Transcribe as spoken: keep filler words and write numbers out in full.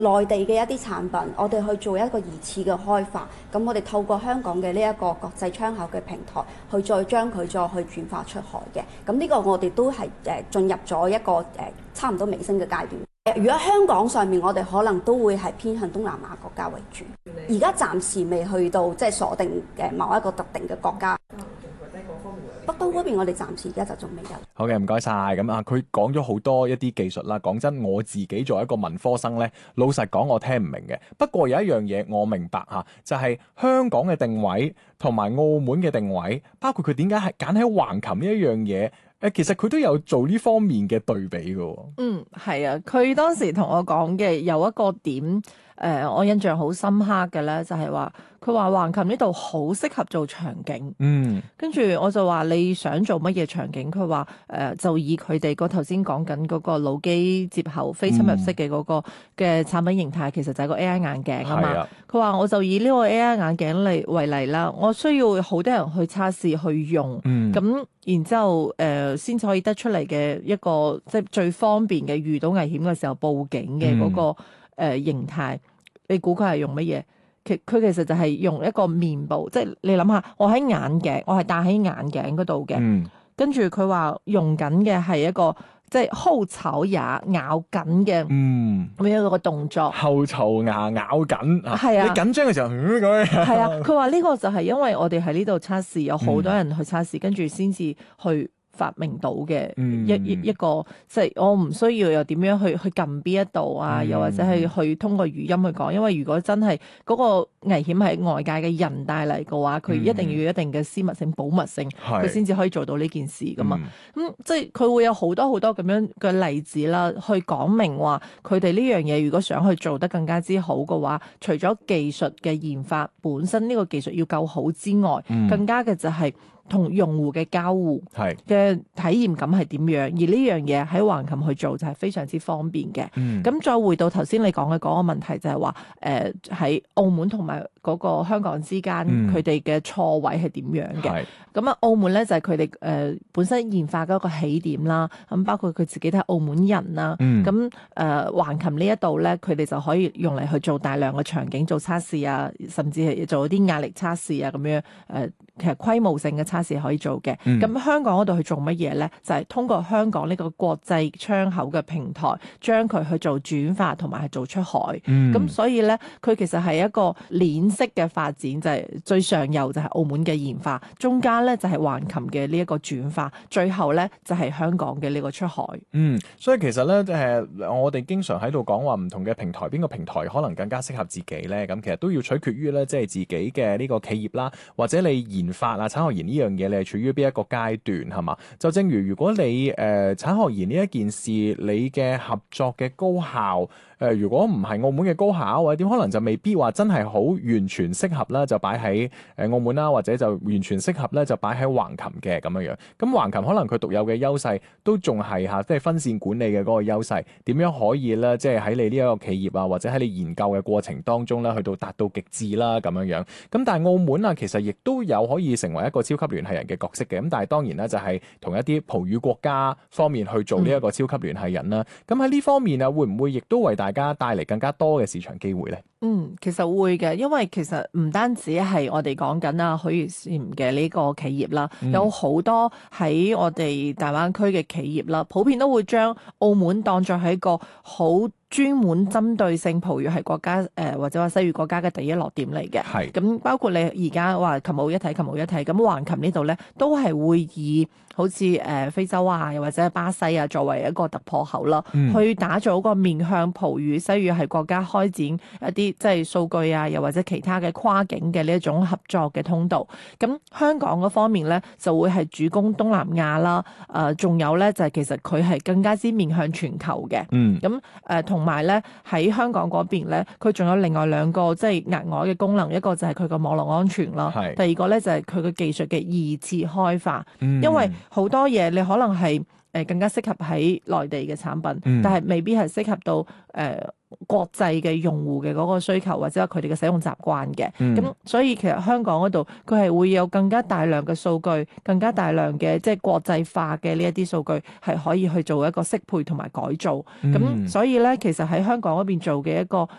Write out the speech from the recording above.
內地嘅一啲產品，我哋去做一個二次嘅開發，咁我哋透過香港嘅呢一個國際窗口嘅平台，去再將佢再去轉化出海嘅。咁呢個我哋都係誒進入咗一個誒差唔多尾聲嘅階段。誒，如果香港上面，我哋可能都會係偏向東南亞國家為主。而家暫時未去到即係鎖定嘅某一個特定嘅國家。北都嗰邊我哋暫時而家就仲未有。 好嘅，唔該晒。咁啊，佢講咗好多一啲技術啦。講真，我自己作為一個文科生呢，老實講我聽唔明嘅。不過有一樣嘢我明白嚇，就係香港嘅定位同埋澳門嘅定位，包括佢點解係揀喺橫琴呢一樣嘢。誒，其實佢都有做呢方面嘅對比嘅。 嗯，係啊，佢當時同我講嘅有一個點，誒、呃，我印象好深刻嘅咧，就係話佢話橫琴呢度好適合做場景。 嗯， 跟住我就話你想做乜嘢場景？佢話誒，就以佢哋個頭先講緊嗰個腦機接口非侵入式嘅嗰個嘅產品形態，其實就係個 A I 眼鏡啊嘛。佢話、啊、我就以呢個 A I 眼鏡嚟為例啦，我需要好多人去測試去用，咁、嗯、然之後誒先至可以得出嚟嘅一個即係最方便嘅遇到危險嘅時候報警嘅嗰、那個誒、嗯呃、形態。你估佢係用乜嘢？其佢其實就係用一個面部，即係你諗下，我喺眼鏡，我係戴喺眼鏡嗰度嘅，嗯、跟住佢話用緊嘅係一個即係後槽牙咬緊嘅，嗯，咁樣一個動作。 後槽牙咬緊， 係啊， 你緊張嘅時候，嗯咁樣。 係啊，佢話呢個就係因為我哋喺呢度測試，有好多人去測試，嗯、跟住先至去發明到嘅一一、嗯、一個，即係我唔需要又點樣去去撳邊一度啊，嗯、又或者係去通過語音去講，因為如果真係嗰個危險係外界嘅人帶嚟嘅話，佢一定要有一定嘅私密性、保密性，佢先至可以做到呢件事噶嘛。咁、嗯、即係佢會有好多好多咁樣嘅例子啦，去講明話佢哋呢樣嘢如果想去做得更加之好嘅話，除咗技術嘅研發本身呢個技術要夠好之外，嗯、更加嘅就係同用戶嘅交互嘅體驗感係點樣？而呢樣嘢喺橫琴去做就係非常之方便嘅。咁、嗯、再回到頭先你講嘅嗰個問題就，就係話誒喺澳門同埋嗰個香港之間，佢哋嘅錯位係點樣嘅？咁啊，澳門咧就係佢哋誒本身研發嗰個起點啦。咁包括佢自己都係澳門人啦。咁誒、嗯、橫琴呢一度咧，佢哋就可以用嚟去做大量嘅場景做測試啊，甚至係做一啲壓力測試啊咁樣誒、呃，其實規模性嘅測試可以做嘅。咁、嗯、香港嗰度去做乜嘢咧？就係、是、通過香港呢個國際窗口嘅平台，將佢去做轉化同埋係做出海。咁、嗯、所以咧，佢其實係一個鏈式嘅發展，就係、是、最上游就係澳門嘅研發，中間咧就係橫琴嘅呢一個轉化，最後咧就係香港嘅呢個出海。 嗯，所以其實咧，誒，我哋經常喺度講話唔同嘅平台，邊個平台可能更加適合自己咧？咁其實都要取決於咧，即係自己嘅呢個企業啦，或者你研發啊，產學研呢樣嘢，你係處於邊一個階段係嘛？就正如如果你誒、呃、產學研呢一件事，你嘅合作嘅高校。誒、呃，如果唔係澳門嘅高考或者點，可能就未必話真係好完全適合啦，就擺喺誒澳門啦，或者就完全適合咧，就擺喺橫琴嘅咁樣樣。咁橫琴可能佢獨有嘅優勢都仲係嚇，即係分線管理嘅嗰個優勢，點樣可以咧，即係喺你呢一個企業啊，或者喺你研究嘅過程當中咧，去到達到極致啦咁樣樣。咁但係澳門啊，其實亦都有可以成為一個超級聯繫人嘅角色嘅。咁但係當然啦，就係同一啲葡語國家方面去做呢一個超級聯繫人啦。咁喺呢方面啊，會唔會亦都為大大家帶嚟更加多嘅市場機會咧？ 嗯，其實會嘅，因為其實唔單止係我哋講緊啊許如禪嘅呢個企業啦，嗯、有好多喺我哋大灣區嘅企業啦，普遍都會將澳門當作係一個好專門針對性葡語系國家誒、呃、或者話西語國家嘅第一落點嚟嘅。係咁，包括你而家話琴澳一體，琴澳一體咁橫琴呢度咧，都係會以好似誒、呃、非洲啊，又或者巴西啊作為一個突破口啦，嗯、去打造一個面向葡語西語系國家開展一啲即係數據啊，又或者其他嘅跨境嘅呢一種合作嘅通道。咁香港嗰方面咧，就會係主攻東南亞啦。誒、呃，仲有咧就係、是、其實佢係更加之面向全球嘅。嗯。咁誒同。同埋咧喺香港嗰邊咧，佢仲有另外兩個即係額外嘅功能，一個就係佢個網絡安全啦，是第二個咧就係佢個技術嘅二次開發。嗯、因為好多嘢你可能係誒更加適合喺內地嘅產品，嗯、但係未必係適合到誒。呃國際嘅用戶嘅嗰個需求或者佢哋嘅使用習慣嘅。咁、 嗯、 所以其實香港嗰度佢係會有更加大量嘅數據，更加大量嘅即係國際化嘅呢一啲數據係可以去做一個適配同埋改造。咁、嗯、所以咧，其實喺香港嗰邊做嘅一個